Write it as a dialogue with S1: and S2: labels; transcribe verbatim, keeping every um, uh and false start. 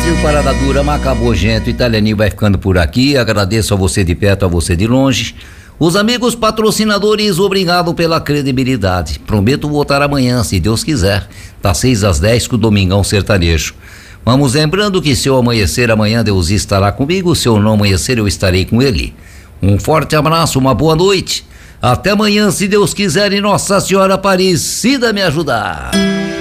S1: Tio Parada Dura, mas acabou, gente. O Italianinho vai ficando por aqui. Agradeço a você de perto, a você de longe. Os amigos patrocinadores, obrigado pela credibilidade. Prometo voltar amanhã, se Deus quiser, das seis às dez com o Domingão Sertanejo. Vamos lembrando que se eu amanhecer amanhã, Deus estará comigo. Se eu não amanhecer, eu estarei com ele. Um forte abraço, uma boa noite. Até amanhã, se Deus quiser e Nossa Senhora Aparecida me ajudar.